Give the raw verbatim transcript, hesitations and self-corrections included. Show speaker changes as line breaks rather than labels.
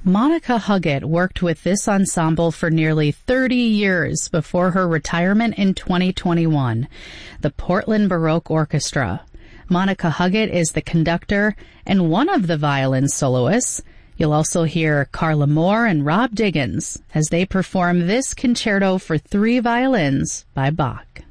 Monica Huggett worked with this ensemble for nearly thirty years before her retirement in twenty twenty-one, the Portland Baroque Orchestra. Monica Huggett is the conductor and one of the violin soloists. You'll also hear Carla Moore and Rob Diggins as they perform this concerto for three violins by Bach.